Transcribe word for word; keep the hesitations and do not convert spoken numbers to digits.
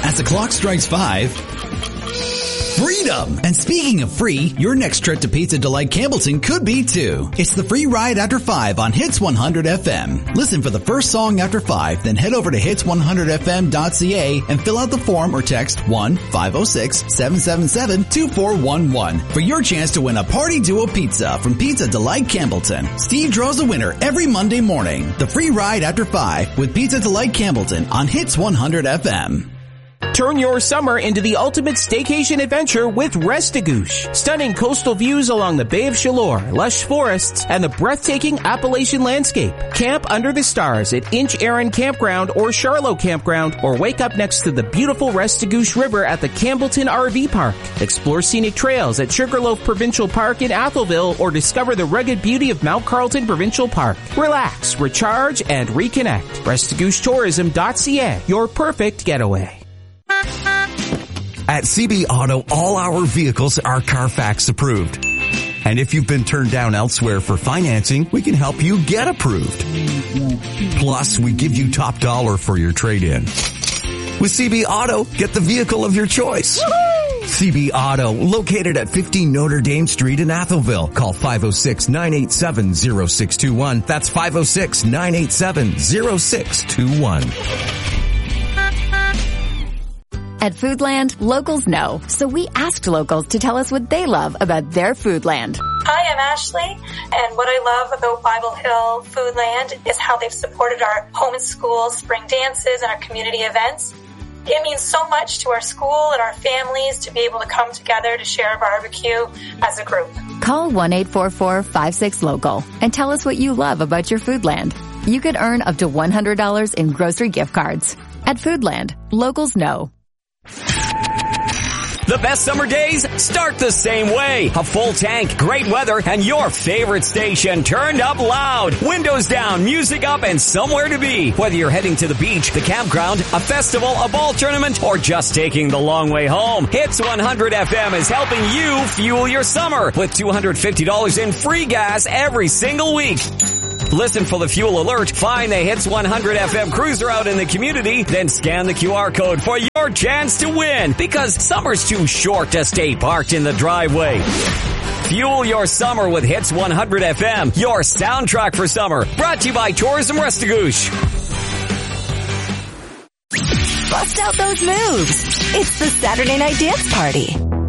As the clock strikes five, freedom! And speaking of free, your next trip to Pizza Delight Campbellton could be too. It's the free ride after five on Hits one hundred F M. Listen for the first song after five, then head over to hits one hundred f m dot c a and fill out the form or text one five oh six, seven seven seven, two four one one for your chance to win a Party Duo pizza from Pizza Delight Campbellton. Steve draws a winner every Monday morning. The free ride after five with Pizza Delight Campbellton on Hits one hundred F M. Turn your summer into the ultimate staycation adventure with Restigouche. Stunning coastal views along the Bay of Chaleur, lush forests, and the breathtaking Appalachian landscape. Camp under the stars at Inch Aaron Campground or Charlotte Campground, or wake up next to the beautiful Restigouche River at the Campbellton R V Park. Explore scenic trails at Sugarloaf Provincial Park in Atholville, or discover the rugged beauty of Mount Carlton Provincial Park. Relax, recharge, and reconnect. Restigouche Tourism dot c a, your perfect getaway. At C B Auto, all our vehicles are Carfax approved. And if you've been turned down elsewhere for financing, we can help you get approved. Plus, we give you top dollar for your trade-in. With C B Auto, get the vehicle of your choice. Woo-hoo! C B Auto, located at fifteen Notre Dame Street in Atholville. Call five oh six, nine eight seven, oh six two one. That's five oh six, nine eight seven, oh six two one. At Foodland, locals know, so we asked locals to tell us what they love about their Foodland. Hi, I'm Ashley, and what I love about Bible Hill Foodland is how they've supported our home and school spring dances and our community events. It means so much to our school and our families to be able to come together to share a barbecue as a group. Call one eight four four, five six, local and tell us what you love about your Foodland. You could earn up to one hundred dollars in grocery gift cards. At Foodland, locals know. The best summer days start the same way. A full tank, great weather, and your favorite station turned up loud. Windows down, music up, and somewhere to be. Whether you're heading to the beach, the campground, a festival, a ball tournament, or just taking the long way home, Hits one hundred F M is helping you fuel your summer with two hundred fifty dollars in free gas every single week. Listen for the fuel alert, find the Hits one hundred F M cruiser out in the community, then scan the Q R code for your chance to win, because summer's too short to stay parked in the driveway. Fuel your summer with Hits one hundred F M, your soundtrack for summer. Brought to you by Tourism Restigouche. Bust out those moves. It's the Saturday Night Dance Party.